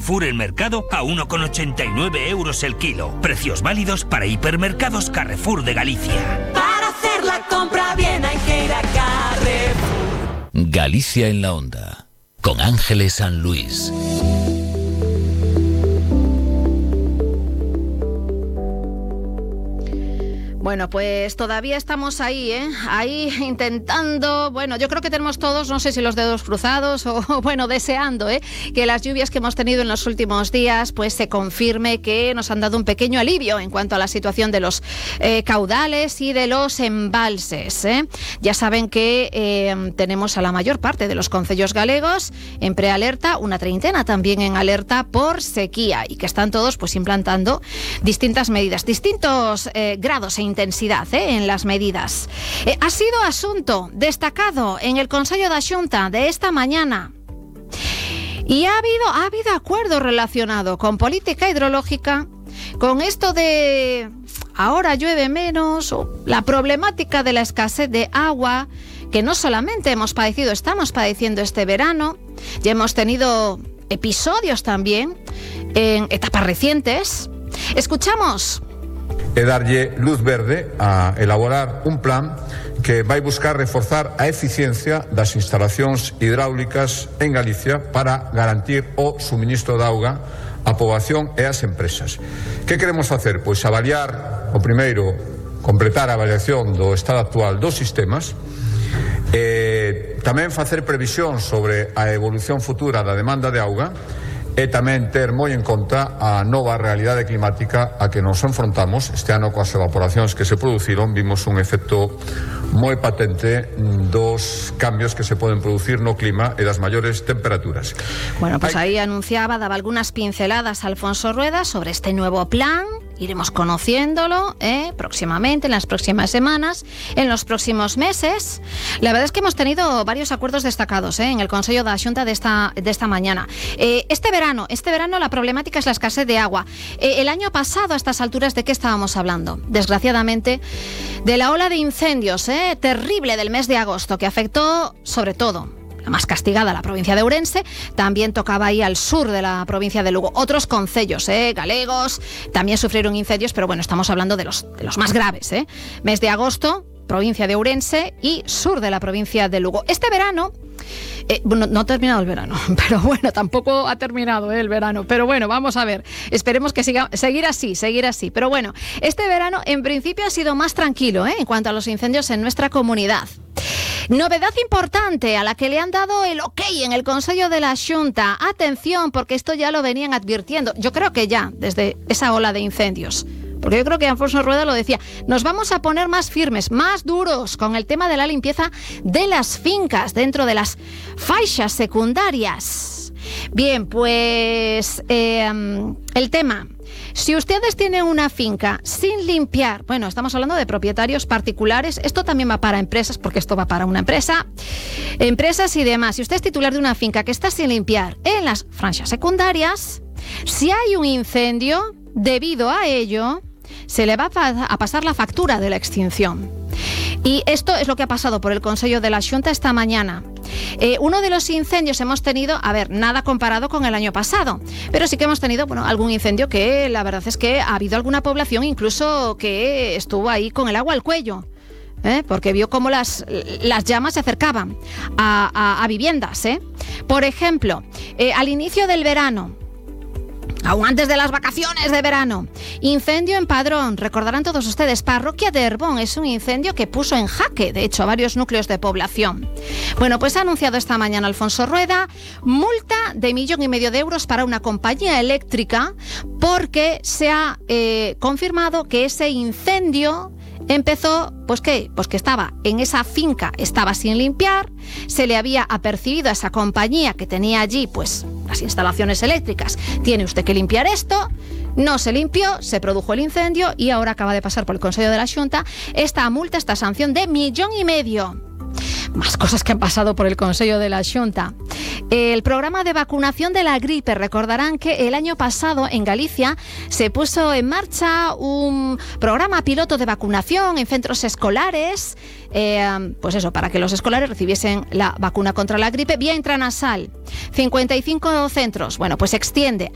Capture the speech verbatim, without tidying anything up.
Carrefour El Mercado a uno con ochenta y nueve euros el kilo. Precios válidos para hipermercados Carrefour de Galicia. Para hacer la compra bien hay que ir a Carrefour. Galicia en la Onda, con Ángeles San Luis. Bueno, pues todavía estamos ahí, ¿eh? Ahí intentando, bueno, yo creo que tenemos todos, no sé si los dedos cruzados o, bueno, deseando, ¿eh? Que las lluvias que hemos tenido en los últimos días, pues se confirme que nos han dado un pequeño alivio en cuanto a la situación de los eh, caudales y de los embalses, ¿eh? Ya saben que eh, tenemos a la mayor parte de los concellos galegos en prealerta, una treintena también en alerta por sequía y que están todos pues implantando distintas medidas, distintos eh, grados e intensidad ¿eh? en las medidas. Eh, ha sido asunto destacado en el Consello da Xunta de esta mañana y ha habido, ha habido acuerdo relacionado con política hidrológica, con esto de ahora llueve menos, o la problemática de la escasez de agua que no solamente hemos padecido, estamos padeciendo este verano, ya hemos tenido episodios también en etapas recientes. Escuchamos. E darlle luz verde a elaborar un plan que vai buscar reforzar a eficiencia das instalacións hidráulicas en Galicia para garantir o suministro de auga á poboación e ás empresas. Que queremos facer? Pois avaliar, o primeiro, completar a avaliación do estado actual dos sistemas, e tamén facer previsión sobre a evolución futura da demanda de auga, e tamén ter moi en conta a nova realidade climática a que nos enfrontamos. Este ano coas evaporacións que se produciron vimos un efecto moi patente dos cambios que se poden producir no clima e das maiores temperaturas. Bueno, pues Hay... ahí anunciaba, daba algunas pinceladas Alfonso Rueda sobre este nuevo plan. Iremos conociéndolo ¿eh? próximamente, en las próximas semanas, en los próximos meses. La verdad es que hemos tenido varios acuerdos destacados ¿eh? en el Consello da Xunta de esta, de esta mañana. Eh, este verano, este verano la problemática es la escasez de agua. Eh, el año pasado, a estas alturas, ¿de qué estábamos hablando? Desgraciadamente, de la ola de incendios ¿eh? terrible del mes de agosto, que afectó sobre todo la más castigada, la provincia de Ourense, también tocaba ahí al sur de la provincia de Lugo. Otros concellos eh, galegos también sufrieron incendios, pero bueno, estamos hablando de los, de los más graves. ¿eh? Mes de agosto, provincia de Ourense y sur de la provincia de Lugo. Este verano, eh, no, no ha terminado el verano, pero bueno, tampoco ha terminado eh, el verano, pero bueno, vamos a ver, esperemos que siga, seguir así, seguir así. Pero bueno, este verano en principio ha sido más tranquilo ¿eh? en cuanto a los incendios en nuestra comunidad. Novedad importante a la que le han dado el ok en el Consello de la Xunta. Atención, porque esto ya lo venían advirtiendo. Yo creo que ya, desde esa ola de incendios. Porque yo creo que Alfonso Rueda lo decía. Nos vamos a poner más firmes, más duros con el tema de la limpieza de las fincas dentro de las faixas secundarias. Bien, pues eh, el tema... Si ustedes tienen una finca sin limpiar, bueno, estamos hablando de propietarios particulares, esto también va para empresas, porque esto va para una empresa, empresas y demás. Si usted es titular de una finca que está sin limpiar en las franjas secundarias, si hay un incendio, debido a ello, se le va a pasar la factura de la extinción. Y esto es lo que ha pasado por el Consello de la Xunta esta mañana. Eh, uno de los incendios hemos tenido, a ver, nada comparado con el año pasado, pero sí que hemos tenido, bueno, algún incendio que la verdad es que ha habido alguna población incluso que estuvo ahí con el agua al cuello. ¿Eh? Porque vio cómo las, las llamas se acercaban a, a, a viviendas. ¿eh? Por ejemplo, eh, al inicio del verano, aún antes de las vacaciones de verano, incendio en Padrón, recordarán todos ustedes, parroquia de Herbón, es un incendio que puso en jaque, de hecho, a varios núcleos de población. Bueno, pues ha anunciado esta mañana Alfonso Rueda multa de millón y medio de euros para una compañía eléctrica porque se ha eh, confirmado que ese incendio empezó, pues qué, pues que estaba en esa finca, estaba sin limpiar, se le había apercibido a esa compañía que tenía allí, pues, las instalaciones eléctricas. Tiene usted que limpiar esto, no se limpió, se produjo el incendio y ahora acaba de pasar por el Consello de la Xunta esta multa, esta sanción de millón y medio. Más cosas que han pasado por el Consello de la Xunta. El programa de vacunación de la gripe. Recordarán que el año pasado en Galicia se puso en marcha un programa piloto de vacunación en centros escolares, eh, pues eso, para que los escolares recibiesen la vacuna contra la gripe vía intranasal. cincuenta y cinco centros. Bueno, pues se extiende